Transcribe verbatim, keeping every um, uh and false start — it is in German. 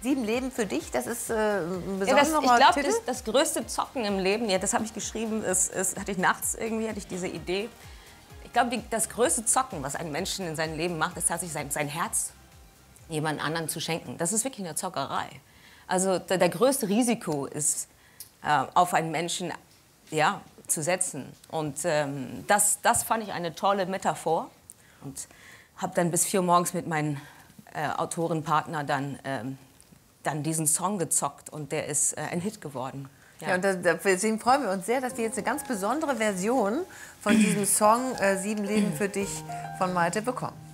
Sieben Leben für dich, das ist äh, ein Ja, das, besonderer ich glaube, Titel. das, das größte Zocken im Leben, ja, das habe ich geschrieben, ist, ist, hatte ich nachts irgendwie, hatte ich diese Idee. Ich glaube, das größte Zocken, was ein Menschen in seinem Leben macht, ist tatsächlich sein, sein Herz jemand anderen zu schenken. Das ist wirklich eine Zockerei. Also der, der größte Risiko ist, äh, auf einen Menschen ja, zu setzen. Und ähm, das, das fand ich eine tolle Metaphor. Und habe dann bis vier Uhr morgens mit meinem äh, Autorenpartner dann, ähm, dann diesen Song gezockt. Und der ist äh, ein Hit geworden. Ja, ja und da, deswegen freuen wir uns sehr, dass wir jetzt eine ganz besondere Version von diesem Song äh, Sieben Leben für dich von Maite bekommen.